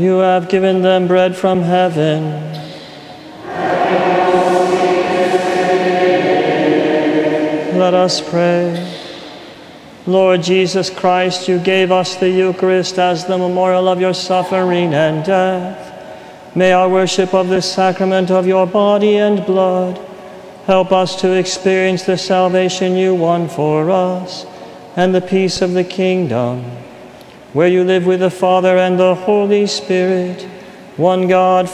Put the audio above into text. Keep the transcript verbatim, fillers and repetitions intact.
You have given them bread from heaven. Let us pray. Lord Jesus Christ, you gave us the Eucharist as the memorial of your suffering and death. May our worship of this sacrament of your body and blood help us to experience the salvation you won for us and the peace of the kingdom, where you live with the Father and the Holy Spirit, one God,